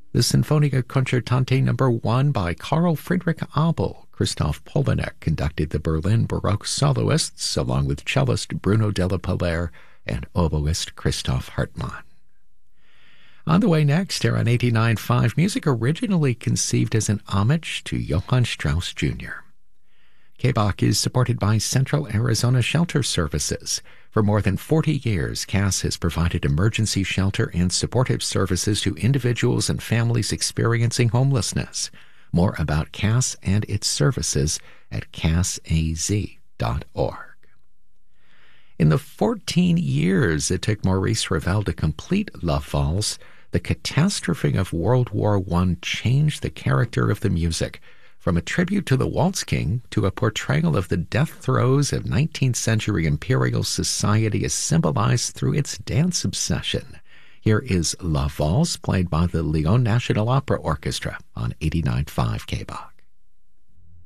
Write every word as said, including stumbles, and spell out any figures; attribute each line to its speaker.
Speaker 1: The Sinfonia Concertante Number One by Carl Friedrich Abel. Christoph Polanek conducted the Berlin Baroque soloists, along with cellist Bruno Della Pallere and oboist Christoph Hartmann. On the way next, here on eighty-nine point five, music originally conceived as an homage to Johann Strauss Junior K B O C is supported by Central Arizona Shelter Services. For more than forty years, C A S has provided emergency shelter and supportive services to individuals and families experiencing homelessness. More about C A S and its services at C A S A Z dot org. In the fourteen years it took Maurice Ravel to complete La Valse, the catastrophe of World War One changed the character of the music, from a tribute to the Waltz King to a portrayal of the death throes of nineteenth century imperial society as symbolized through its dance obsession. Here is La Valse, played by the Lyon National Opera Orchestra on eighty-nine point five K B O C.